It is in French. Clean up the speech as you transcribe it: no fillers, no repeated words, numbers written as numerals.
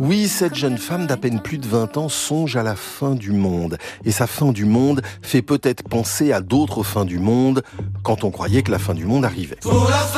Oui, cette jeune femme d'à peine plus de 20 ans songe à la fin du monde. Et sa fin du monde fait peut-être penser à d'autres fins du monde quand on croyait que la fin du monde arrivait.